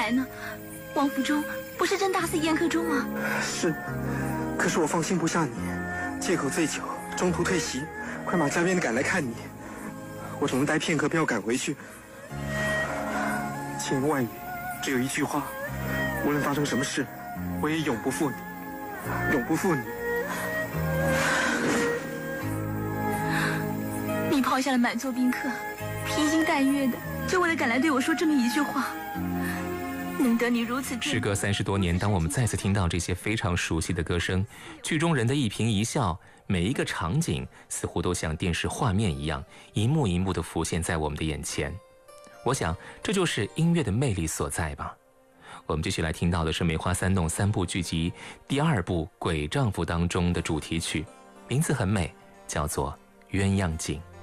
来呢？王府中不是正大肆宴客中吗？ 是，可是我放心不下你，借口醉酒，中途退席，快马加鞭的赶来看你。我只能待片刻，便要赶回去。千言万语，只有一句话：无论发生什么事，我也永不负你，永不负你。 你抛下了满座宾客，披星戴月的，就为了赶来对我说这么一句话。能得你如此时隔30多年，当我们再次听到这些非常熟悉的歌声，剧中人的一颦一笑，每一个场景似乎都像电视画面一样，一幕一幕地浮现在我们的眼前。我想这就是音乐的魅力所在吧。我们继续来听到的是《梅花三弄》3部剧集第2部《鬼丈夫》当中的主题曲，名字很美，叫做《鸳鸯锦》。